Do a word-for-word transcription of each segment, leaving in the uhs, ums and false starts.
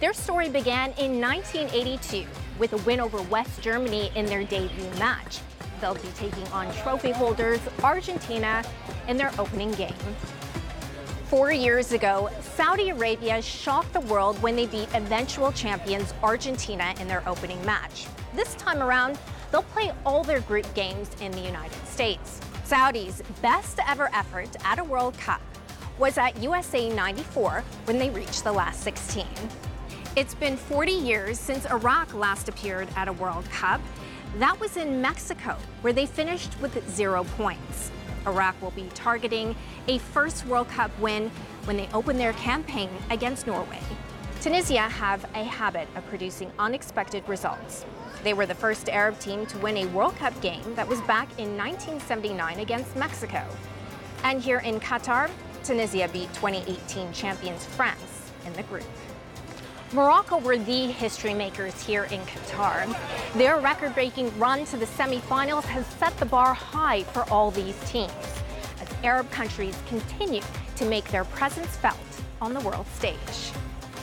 Their story began in nineteen eighty-two with a win over West Germany in their debut match. They'll be taking on trophy holders Argentina in their opening game. Four years ago, Saudi Arabia shocked the world when they beat eventual champions Argentina in their opening match. This time around, they'll play all their group games in the United States. Saudi's best ever effort at a World Cup was at U S A ninety-four when they reached the last sixteen. It's been forty years since Iraq last appeared at a World Cup. That was in Mexico, where they finished with zero points. Iraq will be targeting a first World Cup win when they open their campaign against Norway. Tunisia have a habit of producing unexpected results. They were the first Arab team to win a World Cup game that was back in nineteen seventy-nine against Mexico. And here in Qatar, Tunisia beat twenty eighteen champions France in the group. Morocco were the history makers here in Qatar. Their record-breaking run to the semifinals has set the bar high for all these teams, as Arab countries continue to make their presence felt on the world stage.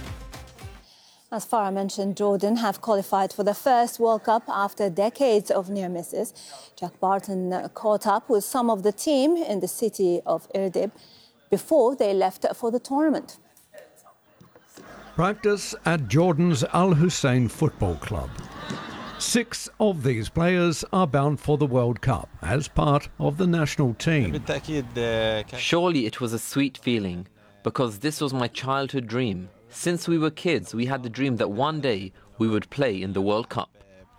As Farah mentioned, Jordan have qualified for the first World Cup after decades of near misses. Jack Barton caught up with some of the team in the city of Idlib before they left for the tournament. Practice at Jordan's Al Hussein Football Club. Six of these players are bound for the World Cup as part of the national team. Surely it was a sweet feeling, because this was my childhood dream. Since we were kids, we had the dream that one day we would play in the World Cup.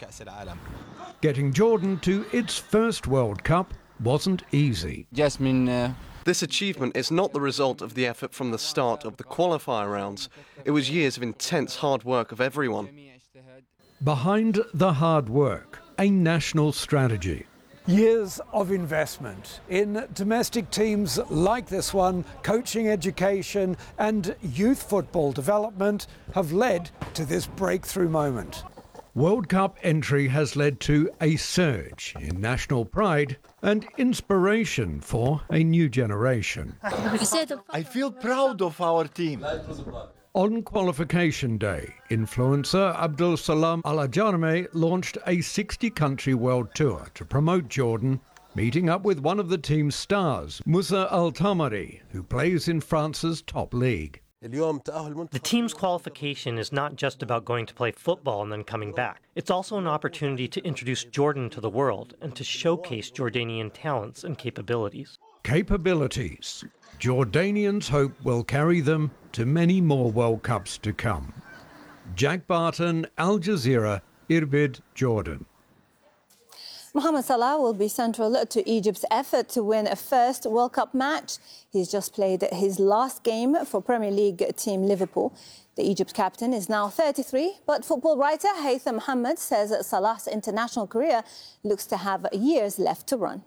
Getting Jordan to its first World Cup wasn't easy. Jasmine. Uh... This achievement is not the result of the effort from the start of the qualifier rounds. It was years of intense hard work of everyone. Behind the hard work, a national strategy. Years of investment in domestic teams like this one, coaching, education and youth football development have led to this breakthrough moment. World Cup entry has led to a surge in national pride and inspiration for a new generation. I feel proud of our team. On qualification day, influencer Abdul Salam Al-Ajarme launched a sixty-country world tour to promote Jordan, meeting up with one of the team's stars, Moussa Al-Tamari, who plays in France's top league. The team's qualification is not just about going to play football and then coming back. It's also an opportunity to introduce Jordan to the world and to showcase Jordanian talents and capabilities. Capabilities. Jordanians hope will carry them to many more World Cups to come. Jack Barton, Al Jazeera, Irbid, Jordan. Mohamed Salah will be central to Egypt's effort to win a first World Cup match. He's just played his last game for Premier League team Liverpool. The Egypt captain is now thirty-three, but football writer Haytham Mohammed says Salah's international career looks to have years left to run.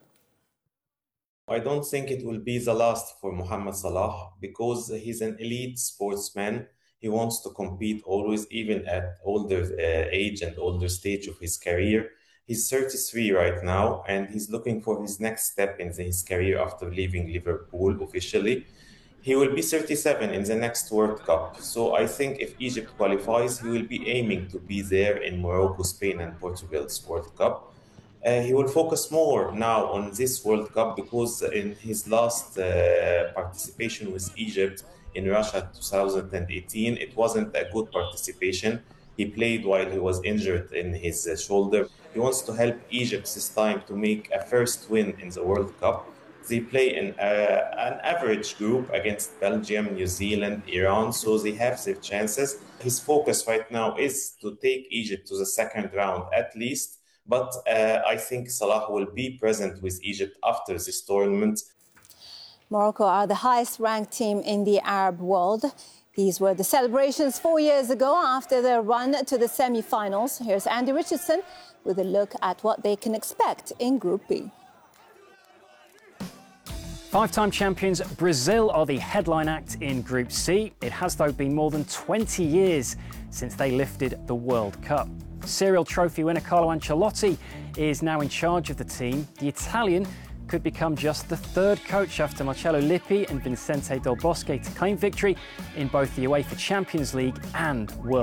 I don't think it will be the last for Mohamed Salah because he's an elite sportsman. He wants to compete always, even at older uh, age and older stage of his career. He's thirty-three right now, and he's looking for his next step in his career after leaving Liverpool officially. He will be thirty-seven in the next World Cup. So I think if Egypt qualifies, he will be aiming to be there in Morocco, Spain, and Portugal's World Cup. Uh, he will focus more now on this World Cup because in his last uh, participation with Egypt in Russia two thousand eighteen, it wasn't a good participation. He played while he was injured in his uh, shoulder. He wants to help Egypt this time to make a first win in the World Cup. They play in uh, an average group against Belgium, New Zealand, Iran, so they have their chances. His focus right now is to take Egypt to the second round at least, but uh, I think Salah will be present with Egypt after this tournament. Morocco are the highest-ranked team in the Arab world. These were the celebrations four years ago after their run to the semi-finals. Here's Andy Richardson with a look at what they can expect in Group B. Five-time champions Brazil are the headline act in Group C. It has, though, been more than twenty years since they lifted the World Cup. Serial trophy winner Carlo Ancelotti is now in charge of the team. The Italian could become just the third coach after Marcello Lippi and Vincente Del Bosque to claim victory in both the UEFA Champions League and World